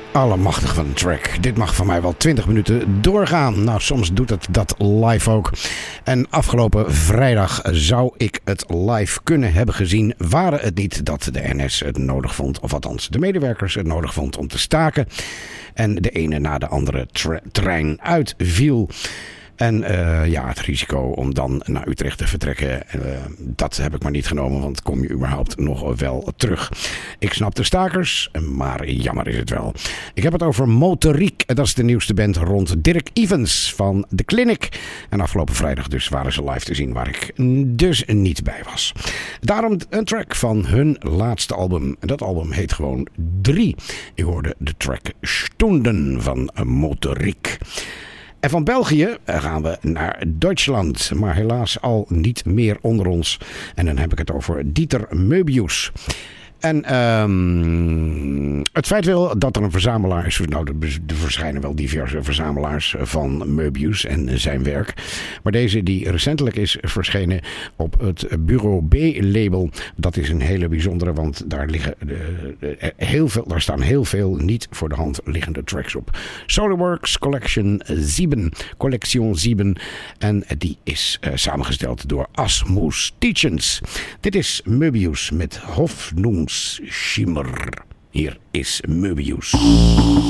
Allemachtig van een track. Dit mag van mij wel 20 minuten doorgaan. Nou, soms doet het dat live ook. En afgelopen vrijdag zou ik het live kunnen hebben gezien. Waren het niet dat de NS het nodig vond, of althans de medewerkers het nodig vond om te staken. En de ene na de andere trein uitviel. En het risico om dan naar Utrecht te vertrekken, dat heb ik maar niet genomen, want kom je überhaupt nog wel terug. Ik snap de stakers, maar jammer is het wel. Ik heb het over Motoriek, dat is de nieuwste band rond Dirk Evans van The Clinic. En afgelopen vrijdag dus waren ze live te zien, waar ik dus niet bij was. Daarom een track van hun laatste album. En dat album heet gewoon 3. Je hoorde de track Stunden van Motoriek. En van België gaan we naar Duitsland, maar helaas al niet meer onder ons. En dan heb ik het over Dieter Möbius. En het feit wel dat er een verzamelaar is. Nou, er verschijnen wel diverse verzamelaars van Möbius en zijn werk. Maar deze die recentelijk is verschenen op het Bureau B-label. Dat is een hele bijzondere, want daar liggen daar staan heel veel niet voor de hand liggende tracks op. Solarworks Collection 7. En die is samengesteld door Asmus Tietjens. Dit is Möbius met Hoffnungsschimmer. Hier is Möbius.